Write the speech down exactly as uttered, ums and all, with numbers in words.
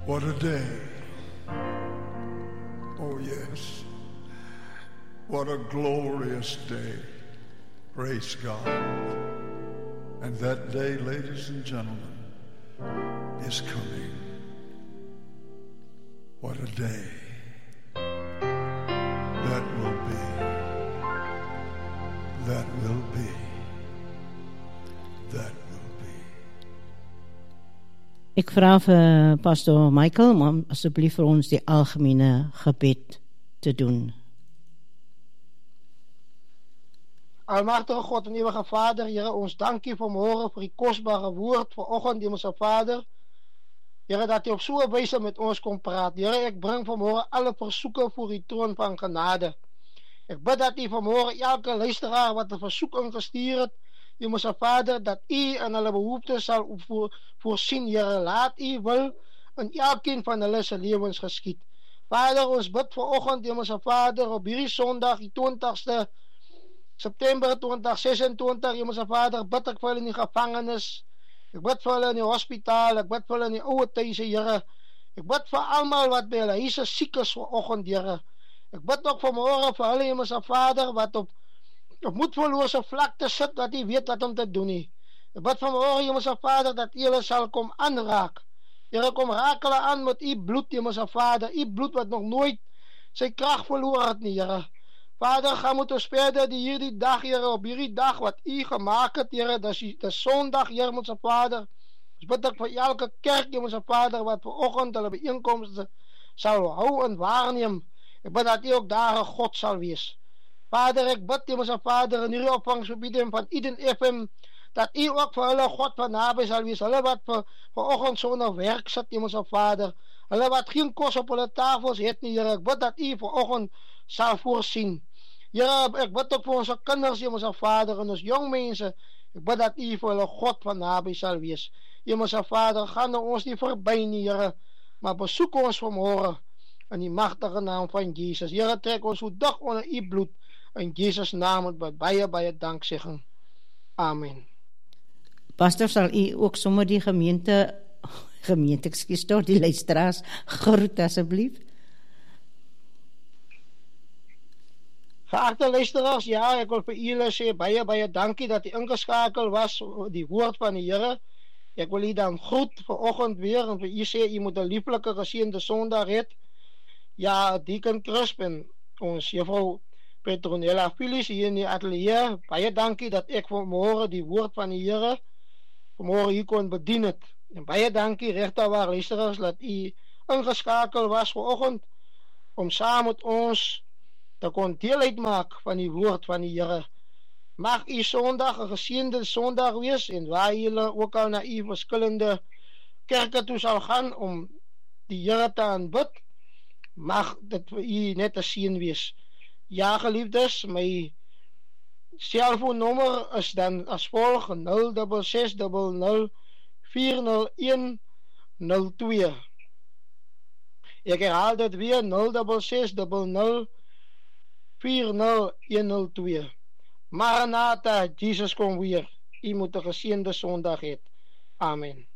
What a day. Oh yes. What a glorious day. Praise God. And that day, ladies and gentlemen, is coming. What a day that will be. That will be. That will be. Ek vra vir Pastor Michael om asseblief vir ons die algemene gebed te doen. Almagtige God en ewige Vader, Here, ons dankie vanmôre vir die kosbare woord vanoggend, Hemelse Vader. Here, dat U op so 'n wyse met ons kom praat. Here, ek bring vanmôre alle versoeke voor U troon van genade. Ek bid dat U vanmôre elke luisteraar wat 'n versoek ingestuur het, Hemelse Vader, dat U in hulle behoeftes sal voor, voorsien. Here, laat U wil in elkeen van hulle se lewens geskied. Vader, ons bid vanoggend, Hemelse Vader, op hierdie Sondag, die twintigste September twintig sesentwintig, Hemelse Vader, bid ek vir hulle in die gevangenis. Ek bid vir hulle in die hospitaal, ek bid vir hulle in die ouer tuise, Here. Ek bid vir almal wat by hulle huise siek is vanoggend, Here. Ek bid ook vanmôre vir hulle, Hemelse Vader, wat op op moedverlose vlakte sit, dat U weet wat om te doen nie. Ek bid vanmôre, Hemelse Vader, dat U hulle sal kom aanraak. Here, kom raak hulle aan met U bloed, Hemelse Vader, U bloed wat nog nooit sy krag verloor het nie, Here. Vader, gaan met ons verder die hierdie dag, Here, op hierdie dag wat U gemaak het, Here, dis die Sondag, Here, Hemelse Vader. Ons bid ek vir elke kerk, Hemelse Vader, wat vanoggend hulle byeenkomste sal hou en waarneem. Ek bid dat U ook daar 'n God sal wees. Vader, ek bid, Hemelse Vader, in hierdie opvangsgebiede van Eden F M, dat U ook vir hulle God van naby sal wees. Hulle wat vir vanoggend sonder werk sit, Hemelse Vader. Hulle wat geen kos op hulle tafels het nie, Here. Ek bid dat U vanoggend sal voorsien. Here, ek bid ook vir ons kinders, Hemelse Vader, en ons jong mense. Ek bid dat U vir hulle God van naby sal wees. Hemelse Vader, gaan nou ons nie verby nie, Here, maar besoek ons vanmôre in die magtige naam van Jesus. Here, trek ons so dig onder U bloed. In Jesus naam met baie baie danksegging. Amen. Pastor, sal U ook sommer die gemeente gemeente, ekskuus tog, die luisteraars groet asseblief. Geachte luisteraars, ja, ek wil vir julle sê baie baie dankie dat U ingeskakel was die woord van die Here. Ek wil U dan groet vanoggend weer en vir U sê U moet 'n lieflike geseënde Sondag hê. Ja, Deacon Crisp en ons juffrou Petronella Phyllis hier in die ateljee. Baie dankie dat ek vanmôre die woord van die Here vanmôre hier kon bedien het. En baie dankie regterwaar luisteraars dat U ingeskakel was vanoggend om saam met ons te kon deel uitmaak van die woord van die Here. Mag U Sondag 'n geseënde Sondag wees en waar julle ook al na U verskillende kerke toe sal gaan om die Here te aanbid, mag dit vir U net 'n seën wees. Ja, geliefdes, my selfoonnommer is dan as volg nul ses ses nul nul vier nul een nul twee. Ek herhaal dit weer nul ses ses nul nul vier nul een nul twee. Maranatha, Jesus kom weer. U moet 'n geseënde Sondag hê. Amen.